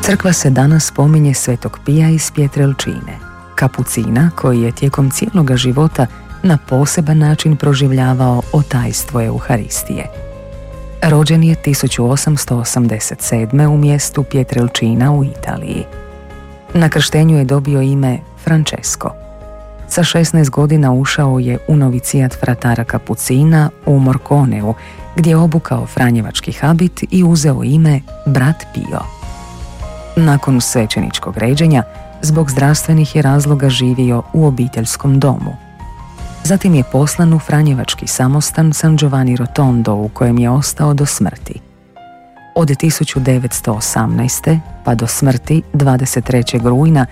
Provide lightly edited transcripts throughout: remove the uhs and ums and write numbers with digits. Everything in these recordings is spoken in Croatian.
Crkva se danas spominje Svetog Pija iz Pietrelcine, kapucina koji je tijekom cijeloga života na poseban način proživljavao otajstvo Euharistije. Rođen je 1887. u mjestu Pietrelcina u Italiji. Na krštenju je dobio ime Francesco. Sa 16 godina ušao je u novicijat fratara kapucina u Morconeu, gdje je obukao franjevački habit i uzeo ime brat Pio. Nakon svećeničkog ređenja, zbog zdravstvenih je razloga živio u obiteljskom domu. Zatim je poslan u franjevački samostan San Giovanni Rotondo u kojem je ostao do smrti. Od 1918. pa do smrti 23. rujna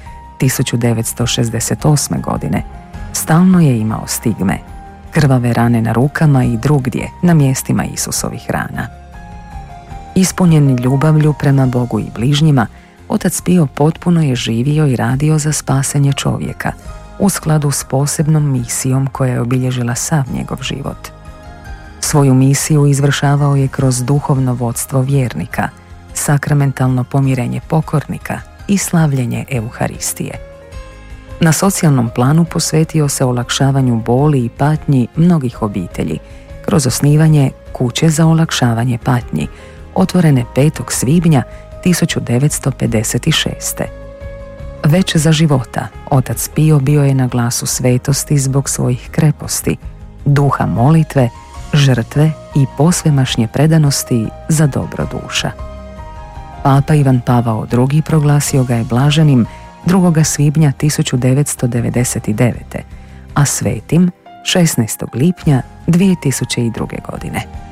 1968. godine stalno je imao stigme, krvave rane na rukama i drugdje na mjestima Isusovih rana. Ispunjen ljubavlju prema Bogu i bližnjima, otac Pio potpuno je živio i radio za spasanje čovjeka, u skladu s posebnom misijom koja je obilježila sav njegov život. Svoju misiju izvršavao je kroz duhovno vodstvo vjernika, sakramentalno pomirenje pokornika i slavljenje Euharistije. Na socijalnom planu posvetio se olakšavanju boli i patnji mnogih obitelji kroz osnivanje kuće za olakšavanje patnji, otvorene 5. svibnja 1956. Već za života otac Pio bio je na glasu svetosti zbog svojih kreposti, duha molitve, žrtve i posvemašnje predanosti za dobro duša. Papa Ivan Pavao II. Proglasio ga je blaženim 2. svibnja 1999. a svetim 16. lipnja 2002. godine.